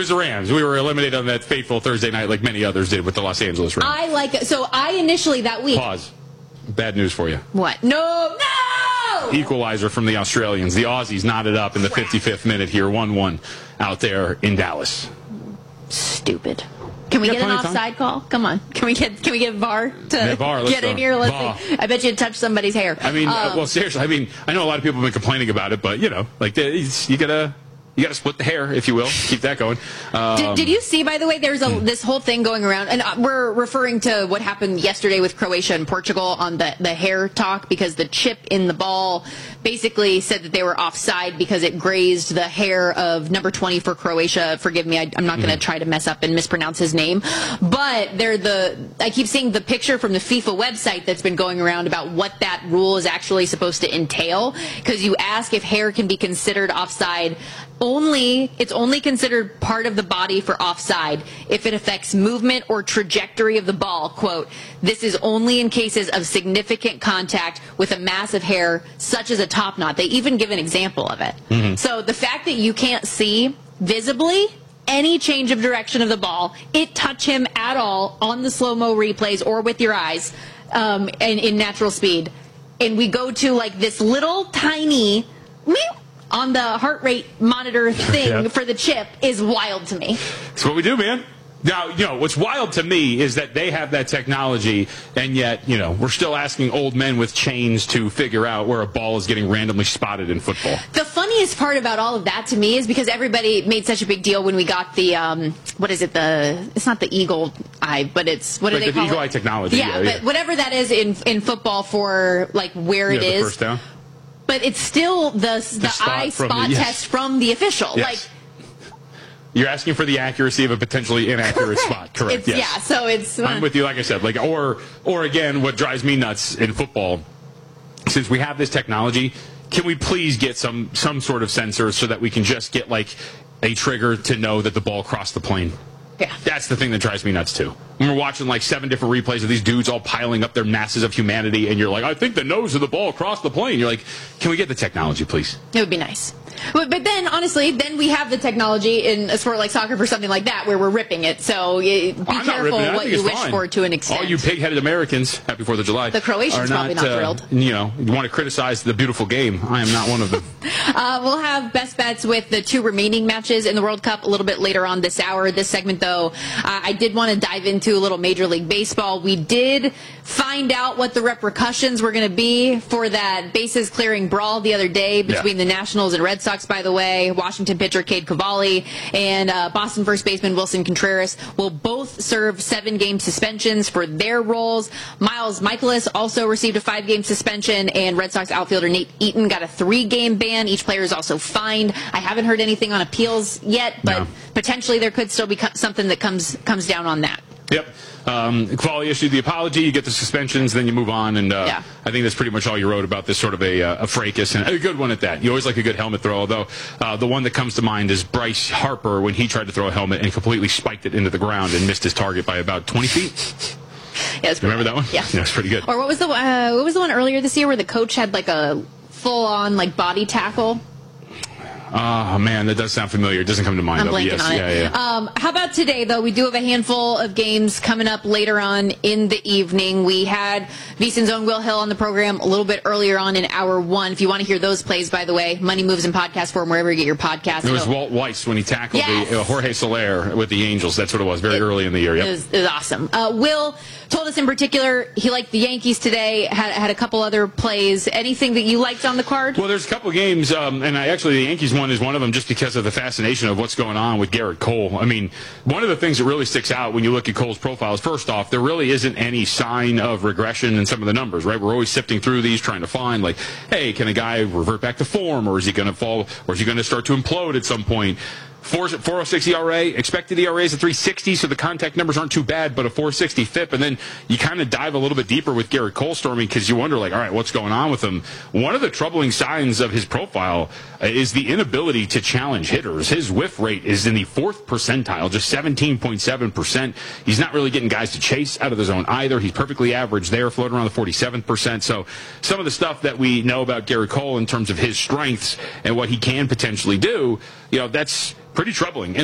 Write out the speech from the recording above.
was the Rams. We were eliminated on that fateful Thursday night like many others did with the Los Angeles Rams. I like it. So I initially that week. Pause. Bad news for you. What? No! Equalizer from the Australians. The Aussies knotted up in the 55th minute here, 1-1 out there in Dallas. Stupid. Can we get an offside call? Come on. Can we get VAR to get in here? Let's see. I bet you touch somebody's hair. I mean, well, seriously. I mean, I know a lot of people have been complaining about it, but like you gotta split the hair, if you will. Keep that going. Did you see, by the way, there's this whole thing going around, and we're referring to what happened yesterday with Croatia and Portugal on the hair talk, because the chip in the ball basically said that they were offside because it grazed the hair of number 20 for Croatia. Forgive me, I'm not going to try to mess up and mispronounce his name. But I keep seeing the picture from the FIFA website that's been going around about what that rule is actually supposed to entail, because you ask if hair can be considered offside. It's only considered part of the body for offside if it affects movement or trajectory of the ball. Quote, this is only in cases of significant contact with a mass of hair, such as a top knot. They even give an example of it. Mm-hmm. So the fact that you can't see visibly any change of direction of the ball, it touch him at all on the slow-mo replays or with your eyes and in natural speed. And we go to like this little tiny on the heart rate monitor thing for the chip is wild to me. That's what we do, man. Now, what's wild to me is that they have that technology, and yet, we're still asking old men with chains to figure out where a ball is getting randomly spotted in football. The funniest part about all of that to me is because everybody made such a big deal when we got the, what is it, it's not the eagle eye, but it's, what do they call it? The eagle eye technology. Yeah, but whatever that is in football for, like, where it is. The first down. But it's still the eye spot test from the or yes. Like, you're asking for the accuracy of a potentially inaccurate spot. Correct. Yes. Yeah, so it's... I'm with you, like I said. Like, or again, what drives me nuts in football, since we have this technology, can we please get some sort of sensor so that we can just get, like, a trigger to know that the ball crossed the plane? Yeah. That's the thing that drives me nuts, too. When we're watching, like, 7 different replays of these dudes all piling up their masses of humanity, and you're like, I think the nose of the ball crossed the plane. You're like, can we get the technology, please? It would be nice. But then, honestly, then we have the technology in a sport like soccer for something like that, where we're ripping it. So be careful what you wish for to an extent. All you pig-headed Americans, happy 4th of July. The Croatians probably not thrilled. You want to criticize the beautiful game. I am not one of them. We'll have best bets with the 2 remaining matches in the World Cup a little bit later on this hour. This segment, though, I did want to dive into a little Major League Baseball. We did find out what the repercussions were going to be for that bases-clearing brawl the other day between the Nationals and Red Sox, by the way. Washington pitcher Cade Cavalli and Boston first baseman Wilson Contreras will both serve 7-game suspensions for their roles. Miles Michaelis also received a 5-game suspension, and Red Sox outfielder Nate Eaton got a 3-game ban. Each player is also fined. I haven't heard anything on appeals yet, but potentially there could still be something that comes down on that. Yep. Cavalli issued the apology, you get the suspensions, then you move on, and I think that's pretty much all you wrote about this sort of a fracas, and a good one at that. You always like a good helmet throw, although the one that comes to mind is Bryce Harper when he tried to throw a helmet and completely spiked it into the ground and missed his target by about 20 feet. Yeah, remember that one? Yeah. It's pretty good. Or what was the one earlier this year where the coach had like a full-on like body tackle? Oh, man, that does sound familiar. It doesn't come to mind. I'm blanking on it. Yeah. How about today, though? We do have a handful of games coming up later on in the evening. We had VSiN's own Will Hill on the program a little bit earlier on in hour 1. If you want to hear those plays, by the way, Money Moves in podcast form, wherever you get your podcast. It was Walt Weiss when he tackled Jorge Soler with the Angels. That's what it was, very early in the year. Yep. It was awesome. Will told us in particular he liked the Yankees today, had a couple other plays. Anything that you liked on the card? Well, there's a couple games, and the Yankees one is one of them just because of the fascination of what's going on with Garrett Cole. I mean, one of the things that really sticks out when you look at Cole's profile is, first off, there really isn't any sign of regression in some of the numbers, right? We're always sifting through these, trying to find, like, hey, can a guy revert back to form, or is he going to fall, or is he going to start to implode at some point? 4.06 ERA, expected ERA is a 3.60, so the contact numbers aren't too bad, but a 4.60 FIP, and then you kind of dive a little bit deeper with Garrett Cole, Stormy, because you wonder, like, all right, what's going on with him? One of the troubling signs of his profile is the inability to challenge hitters. His whiff rate is in the 4th percentile, just 17.7%. He's not really getting guys to chase out of the zone either. He's perfectly average there, floating around the 47%. So some of the stuff that we know about Garrett Cole in terms of his strengths and what he can potentially do, that's pretty troubling.